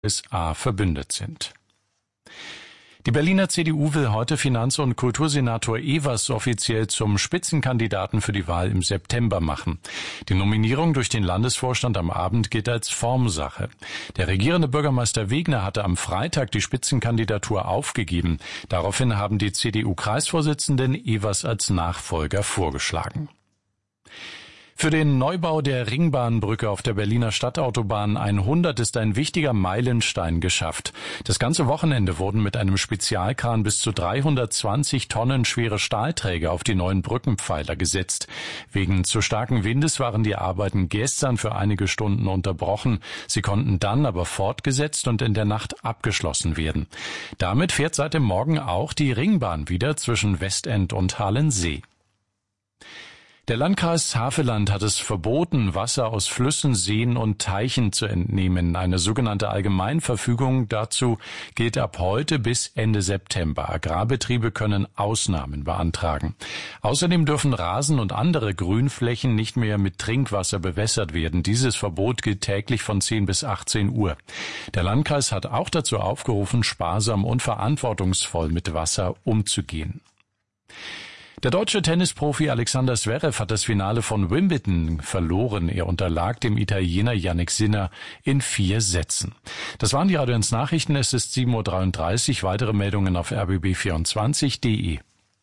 USA verbündet sind. Die Berliner CDU will heute Finanz- und Kultursenator Evers offiziell zum Spitzenkandidaten für die Wahl im September machen. Die Nominierung durch den Landesvorstand am Abend gilt als Formsache. Der regierende Bürgermeister Wegner hatte am Freitag die Spitzenkandidatur aufgegeben. Daraufhin haben die CDU-Kreisvorsitzenden Evers als Nachfolger vorgeschlagen. Für den Neubau der Ringbahnbrücke auf der Berliner Stadtautobahn 100 ist ein wichtiger Meilenstein geschafft. Das ganze Wochenende wurden mit einem Spezialkran bis zu 320 Tonnen schwere Stahlträger auf die neuen Brückenpfeiler gesetzt. Wegen zu starken Windes waren die Arbeiten gestern für einige Stunden unterbrochen. Sie konnten dann aber fortgesetzt und in der Nacht abgeschlossen werden. Damit fährt seit dem Morgen auch die Ringbahn wieder zwischen Westend und Halensee. Der Landkreis Havelland hat es verboten, Wasser aus Flüssen, Seen und Teichen zu entnehmen. Eine sogenannte Allgemeinverfügung dazu gilt ab heute bis Ende September. Agrarbetriebe können Ausnahmen beantragen. Außerdem dürfen Rasen und andere Grünflächen nicht mehr mit Trinkwasser bewässert werden. Dieses Verbot gilt täglich von 10 bis 18 Uhr. Der Landkreis hat auch dazu aufgerufen, sparsam und verantwortungsvoll mit Wasser umzugehen. Der deutsche Tennisprofi Alexander Zverev hat das Finale von Wimbledon verloren. Er unterlag dem Italiener Jannik Sinner in 4 Sätzen. Das waren die Radio 1 Nachrichten. Es ist 7:33 Uhr. Weitere Meldungen auf rbb24.de.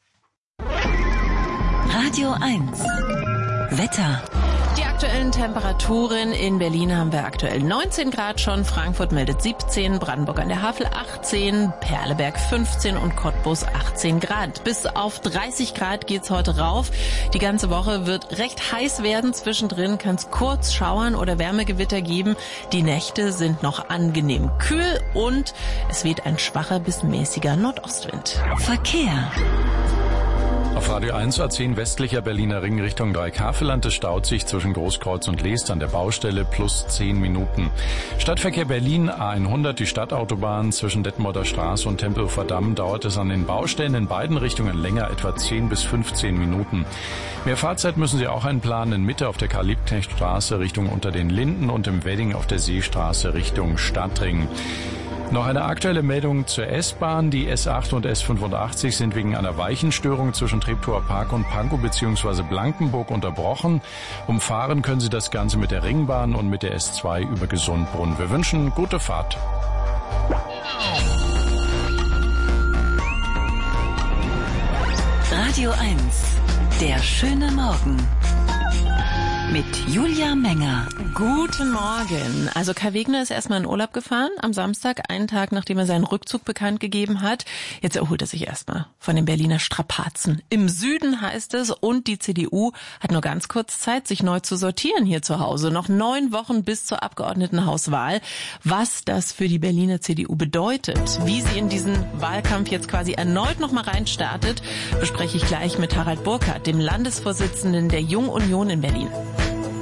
Radio 1 Wetter. Die aktuellen Temperaturen in Berlin haben wir aktuell 19 Grad schon, Frankfurt meldet 17, Brandenburg an der Havel 18, Perleberg 15 und Cottbus 18 Grad. Bis auf 30 Grad geht's heute rauf. Die ganze Woche wird recht heiß werden. Zwischendrin kann es kurz schauern oder Wärmegewitter geben. Die Nächte sind noch angenehm kühl und es weht ein schwacher bis mäßiger Nordostwind. Verkehr. Auf Radio 1 A10 westlicher Berliner Ring Richtung Dreieckhavelland. Es staut sich zwischen Großkreuz und Leest an der Baustelle plus 10 Minuten. Stadtverkehr Berlin A100, die Stadtautobahn zwischen Detmolder Straße und Tempelhofer Damm, dauert es an den Baustellen in beiden Richtungen länger, etwa 10 bis 15 Minuten. Mehr Fahrzeit müssen Sie auch einplanen in Mitte auf der Karl-Liebknecht-Straße Richtung Unter den Linden und im Wedding auf der Seestraße Richtung Stadtring. Noch eine aktuelle Meldung zur S-Bahn. Die S8 und S85 sind wegen einer Weichenstörung zwischen Treptower Park und Pankow bzw. Blankenburg unterbrochen. Umfahren können Sie das Ganze mit der Ringbahn und mit der S2 über Gesundbrunn. Wir wünschen gute Fahrt. Radio 1, der schöne Morgen. Mit Julia Menger. Guten Morgen. Also Kai Wegner ist erstmal in Urlaub gefahren am Samstag, einen Tag nachdem er seinen Rückzug bekannt gegeben hat. Jetzt erholt er sich erstmal von den Berliner Strapazen. Im Süden heißt es, und die CDU hat nur ganz kurz Zeit, sich neu zu sortieren hier zu Hause. Noch 9 Wochen bis zur Abgeordnetenhauswahl. Was das für die Berliner CDU bedeutet, wie sie in diesen Wahlkampf jetzt quasi erneut nochmal reinstartet, bespreche ich gleich mit Harald Burkhardt, dem Landesvorsitzenden der Jungen Union in Berlin.